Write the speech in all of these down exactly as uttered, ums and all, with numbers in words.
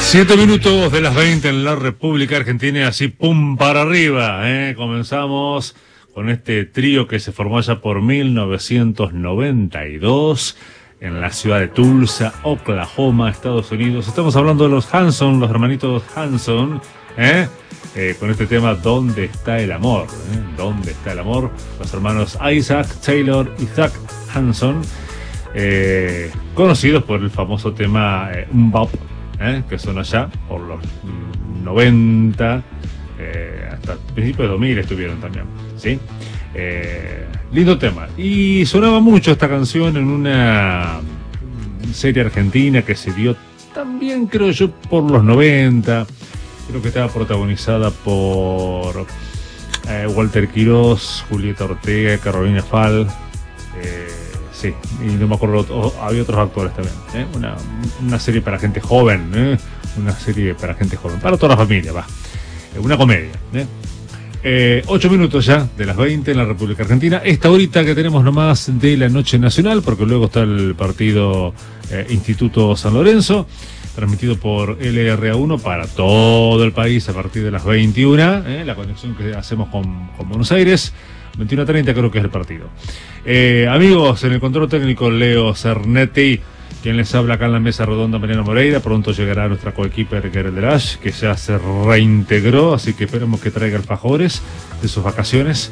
Siete minutos de las veinte en la República Argentina y así pum para arriba, ¿eh? Comenzamos con este trío que se formó ya por mil novecientos noventa y dos en la ciudad de Tulsa, Oklahoma, Estados Unidos. Estamos hablando de los Hanson, los hermanitos Hanson, ¿eh? Eh, con este tema ¿Dónde está el amor? ¿eh? ¿Dónde está el amor? Los hermanos Isaac Taylor y Zach Hanson, eh, conocidos por el famoso tema eh, Mbop, ¿eh? que son allá por los noventa, eh, hasta principios de dos mil estuvieron también, ¿sí? Eh, lindo tema. Y sonaba mucho esta canción en una serie argentina que se dio también, creo yo, por los noventa. Creo que estaba protagonizada por eh, Walter Quirós, Julieta Ortega, Carolina Fall. Eh, sí, y no me acuerdo, oh, había otros actores también. ¿eh? Una, una serie para gente joven, ¿eh? Una serie para gente joven, para toda la familia, va. Eh, una comedia. ¿eh? Eh, ocho minutos ya de las veinte en la República Argentina. Esta horita que tenemos nomás de la noche nacional, porque luego está el partido eh, Instituto San Lorenzo, transmitido por L R A uno para todo el país a partir de las veintiuna, ¿eh? La conexión que hacemos con, con Buenos Aires, veintiuno treinta creo que es el partido. Eh, amigos, en el control técnico Leo Cernetti, quien les habla acá en la mesa redonda, Mariano Moreira. Pronto llegará nuestra coequiper Gerel Delash, que ya se reintegró, así que esperemos que traiga alfajores de sus vacaciones.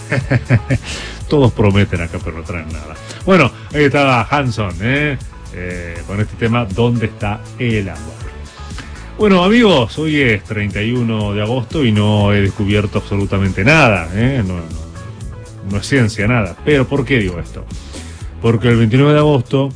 Todos prometen acá, pero no traen nada. Bueno, ahí estaba Hanson, ¿eh? Eh, con este tema ¿Dónde está el amor? Bueno, amigos, hoy es treinta y uno de agosto y no he descubierto absolutamente nada, ¿eh? no, no, no es ciencia, nada. Pero ¿por qué digo esto? Porque el veintinueve de agosto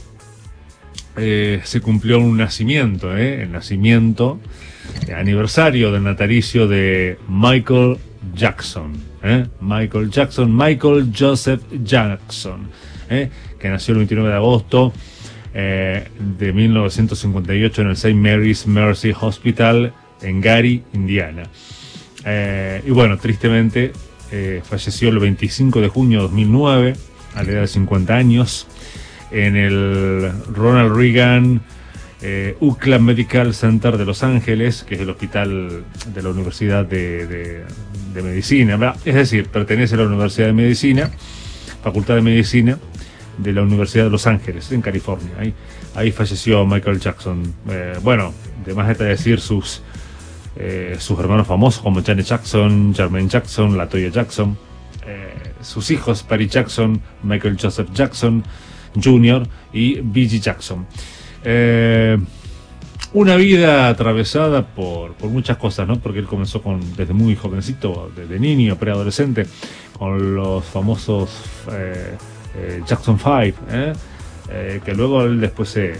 eh, se cumplió un nacimiento, ¿eh? el nacimiento, eh, aniversario del natalicio de Michael Jackson, ¿eh? Michael Jackson, Michael Joseph Jackson, ¿eh? que nació el veintinueve de agosto Eh, de mil novecientos cincuenta y ocho en el Saint Mary's Mercy Hospital en Gary, Indiana. Eh, y bueno, tristemente eh, falleció el veinticinco de junio de dos mil nueve a la edad de cincuenta años en el Ronald Reagan eh, U C L A Medical Center de Los Ángeles, que es el hospital de la Universidad de, de, de Medicina. Es decir, pertenece a la Universidad de Medicina, Facultad de Medicina de la Universidad de Los Ángeles, en California. Ahí, ahí falleció Michael Jackson. Eh, bueno, de más está decir sus, eh, sus hermanos famosos como Janet Jackson, Jermaine Jackson, LaToya Jackson, eh, sus hijos Paris Jackson, Michael Joseph Jackson junior y B G Jackson. Eh, una vida atravesada por, por muchas cosas, ¿no? Porque él comenzó con, desde muy jovencito, desde niño, preadolescente, con los famosos eh, Eh, Jackson five, ¿eh? Eh, que luego él después se,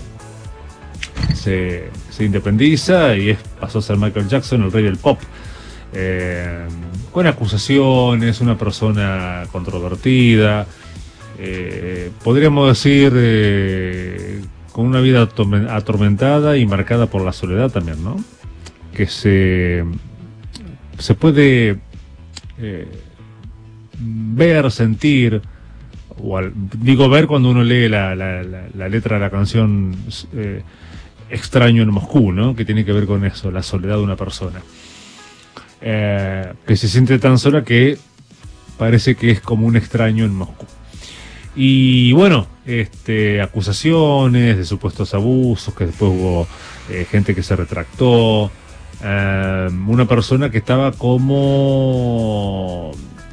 se, se independiza y es, pasó a ser Michael Jackson, el rey del pop, eh, con acusaciones, una persona controvertida, eh, podríamos decir eh, con una vida atormentada y marcada por la soledad también, ¿no? Que se, se puede eh, ver, sentir, o al, digo ver cuando uno lee la, la, la, la letra de la canción eh, Extraño en Moscú, ¿no? Que tiene que ver con eso, la soledad de una persona. Eh, que se siente tan sola que parece que es como un extraño en Moscú. Y bueno, este, acusaciones de supuestos abusos, que después hubo eh, gente que se retractó. Eh, una persona que estaba como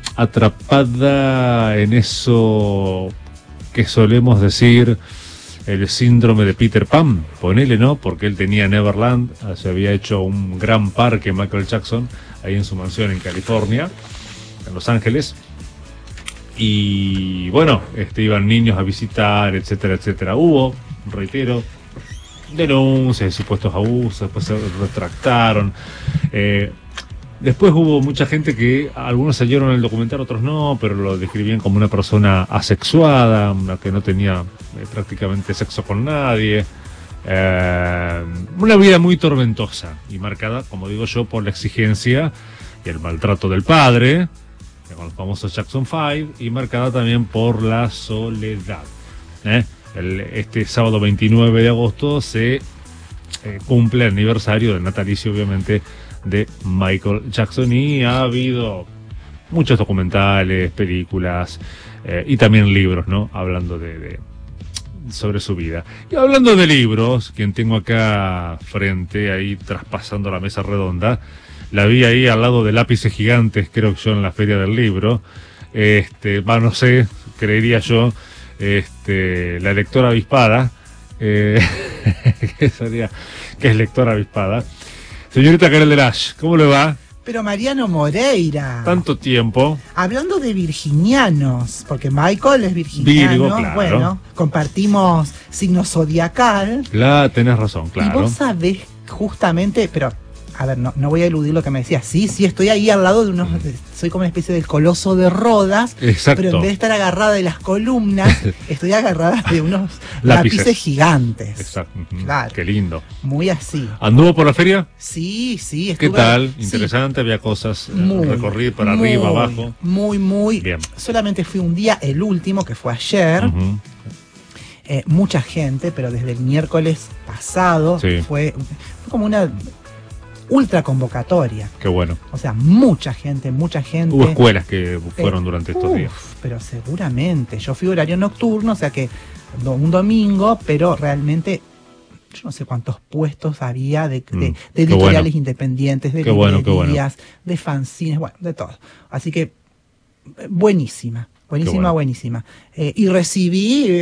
atrapada en eso que solemos decir el síndrome de Peter Pan, ponele, ¿no? Porque él tenía Neverland, se había hecho un gran parque Michael Jackson ahí en su mansión en California, en Los Ángeles, y bueno, este, iban niños a visitar, etcétera, etcétera. Hubo, reitero, denuncias de supuestos abusos, después se retractaron. eh, Después hubo mucha gente que, algunos salieron en el documental, otros no, pero lo describían como una persona asexuada, una que no tenía eh, prácticamente sexo con nadie. Eh, una vida muy tormentosa y marcada, como digo yo, por la exigencia y el maltrato del padre, con los famosos Jackson five, y marcada también por la soledad. ¿eh? El, este sábado veintinueve de agosto se eh, cumple el aniversario del natalicio, obviamente, de Michael Jackson, y ha habido muchos documentales, películas eh, y también libros, ¿no? Hablando de, de sobre su vida. Y hablando de libros, quien tengo acá frente, ahí traspasando la mesa redonda, la vi ahí al lado de Lápices Gigantes, creo que yo, en la Feria del Libro. Este, va, no sé, creería yo, este, la lectora avispada, eh, que sería, que es lectora avispada. Señorita Karel Delage, ¿cómo le va? Pero Mariano Moreira. Tanto tiempo. Hablando de virginianos, porque Michael es virginiano. Virgo, claro. Bueno, compartimos signo zodiacal. Claro, tenés razón, claro. Y vos sabés justamente, pero a ver, no, no voy a eludir lo que me decías. Sí, sí, estoy ahí al lado de unos... Soy como una especie del coloso de Rodas. Exacto. Pero en vez de estar agarrada de las columnas, estoy agarrada de unos lápices, lápices gigantes. Exacto. Claro. Qué lindo. Muy así. ¿Anduvo por la feria? Sí, sí. Estuve, ¿qué tal? sí. Interesante, había cosas, muy, recorrer para muy, arriba, abajo. Muy, muy. Bien. Solamente fui un día, el último, que fue ayer. Uh-huh. eh, mucha gente, pero desde el miércoles pasado sí. fue, fue como una... ultra convocatoria. Qué bueno. O sea, mucha gente, mucha gente. Hubo escuelas que fueron eh, durante estos uf, días. Pero seguramente. Yo fui horario nocturno, o sea que un domingo, pero realmente yo no sé cuántos puestos había de, de, de editoriales bueno. independientes, de qué librerías, bueno, bueno. de fanzines, bueno, de todo. Así que buenísima. Buenísima, bueno. buenísima. Eh, y recibí,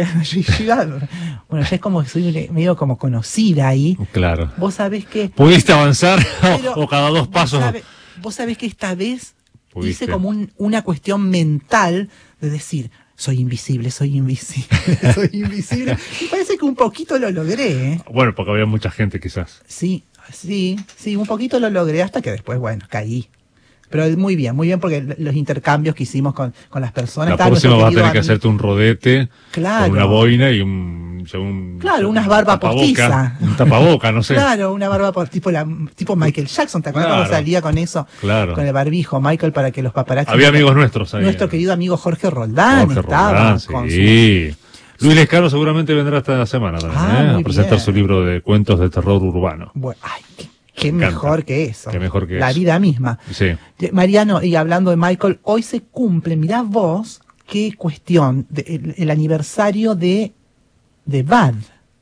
bueno, ya es como que soy medio como conocida ahí. Claro. Vos sabés que... ¿Pudiste avanzar o cada dos pasos? Vos sabés, vos sabés que esta vez ¿Pudiste? hice como un, una cuestión mental de decir, soy invisible, soy invisible, soy invisible. Y parece que un poquito lo logré, ¿eh? Bueno, porque había mucha gente quizás. Sí, sí, sí, un poquito lo logré hasta que después, bueno, caí. Pero muy bien, muy bien, porque los intercambios que hicimos con, con las personas... La próxima vas a tener que hacerte un rodete, claro, con una boina y un... un claro, unas barbas postizas. Un tapaboca, no sé. Claro, una barba tipo, la, tipo Michael Jackson, ¿te acuerdas claro, cuando salía con eso? Claro. Con el barbijo, Michael, para que los paparazzi... Había amigos nuestros ahí. Nuestro querido amigo Jorge Roldán Jorge estaba. Roldán, sí. Con su... Luis Lescano seguramente vendrá esta semana también, ah, ¿eh? A presentar bien. Su libro de cuentos de terror urbano. Bueno, ay, qué... Qué mejor que eso. Qué mejor que La eso. vida misma. Sí. Mariano, y hablando de Michael, hoy se cumple, mirá vos, qué cuestión, de, el, el aniversario de, de Bad.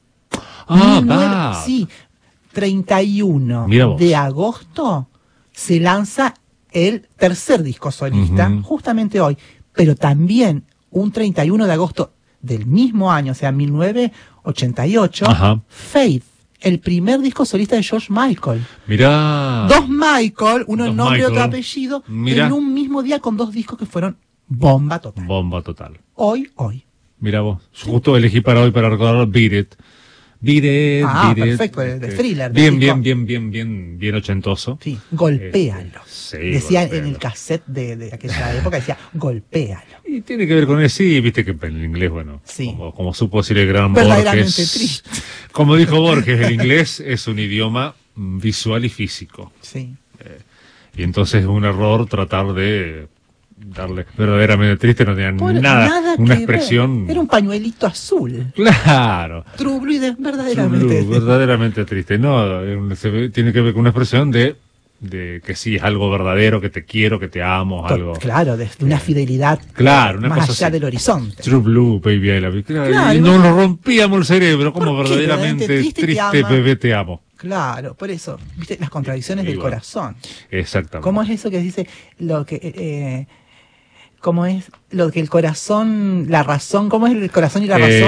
Ah, Bad. Sí, treinta y uno de agosto se lanza el tercer disco solista, uh-huh. justamente hoy, pero también un treinta y uno de agosto del mismo año, o sea, mil novecientos ochenta y ocho, uh-huh. Faith. El primer disco solista de George Michael. Mirá. Dos Michael, uno en nombre y otro apellido, mirá. En un mismo día con dos discos que fueron bomba total. Bomba total. Hoy, hoy. Mirá vos. Yo justo elegí para hoy para recordar Beat It. Beat It, ah, Beat perfecto, it, de Thriller. Bien, bien, bien, bien, bien, bien ochentoso. Sí, golpéalo. Eh, sí, decía golpéalo. En el cassette de, de aquella época, decía golpéalo. Y tiene que ver con eso, sí, viste que en inglés, bueno, sí. como, como supo decir el gran verdaderamente Borges. Triste. Como dijo Borges, el inglés es un idioma visual y físico. Sí. Eh, y entonces es un error tratar de darle verdaderamente triste, no tenía Por nada, nada una que expresión. Ver. Era un pañuelito azul. Claro. True Blue y de, verdaderamente True Blue, triste. verdaderamente triste. No, se, tiene que ver con una expresión de de que sí es algo verdadero, que te quiero, que te amo, algo. Claro, de, de una fidelidad claro, una más cosa allá así. Del horizonte. True Blue, baby, I love you. Claro, claro, y no nos rompíamos el cerebro, como verdaderamente triste, triste, te bebé, te amo. Claro, por eso, viste, las contradicciones y del bueno, corazón. Exactamente. ¿Cómo es eso que dice lo que eh, cómo es lo que el corazón, la razón, cómo es el corazón y la razón?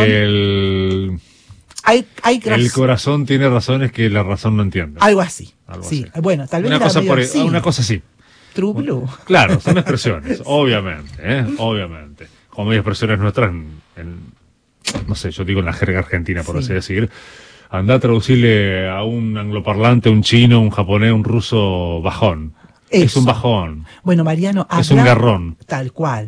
El Hay, hay el corazón tiene razones que la razón no entiende. Algo así. Algo sí, así. Bueno, tal vez una era cosa por así. una cosa así. True Blue. Bueno, claro, son expresiones, obviamente, ¿eh? obviamente. Como hay expresiones nuestras en, en, no sé, yo digo en la jerga argentina, por sí. así decir. Anda a traducirle a un angloparlante, un chino, un japonés, un ruso bajón. Eso. Es un bajón. Bueno, Mariano, es un garrón. Tal cual.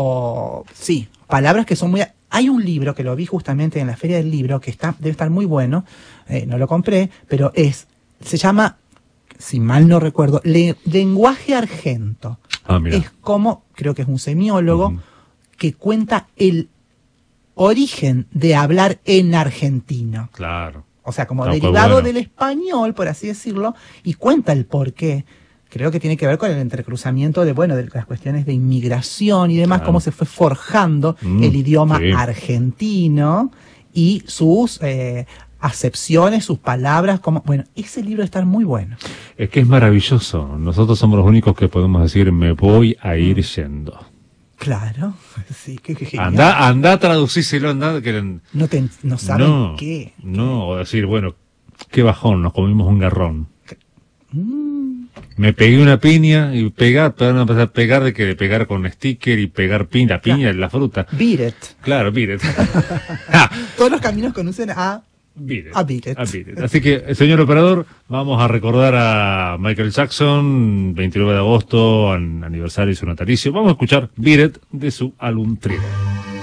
O sí, palabras que son muy... Hay un libro que lo vi justamente en la Feria del Libro, que está debe estar muy bueno, eh, no lo compré, pero es, se llama, si mal no recuerdo, le, lenguaje argento. Ah, mira. Es como, creo que es un semiólogo, uh-huh. que cuenta el origen de hablar en argentino. Claro. o sea, como No, pues derivado bueno. del español, por así decirlo, y cuenta el porqué. Creo que tiene que ver con el entrecruzamiento de, bueno, de las cuestiones de inmigración y demás, Claro. cómo se fue forjando Mm, el idioma sí. argentino y sus eh, acepciones, sus palabras, como, bueno, ese libro está muy bueno. Es que es maravilloso. Nosotros somos los únicos que podemos decir, me voy a ir yendo. Claro, sí, qué, qué genial. Anda, anda a traducírselo, anda, que No, te, no saben no, qué. no, o decir, bueno, qué bajón, nos comimos un garrón. Mm, Me pegué una piña y pegar, pero no empezar a pegar de que de pegar con sticker y pegar piña, piña, la fruta. beat it. Claro, beat it. Todos los caminos conducen a... Beat it. A beat it. A beat it. Así que, señor operador, vamos a recordar a Michael Jackson, veintinueve de agosto, an- aniversario de su natalicio. Vamos a escuchar Beat It de su álbum Thriller.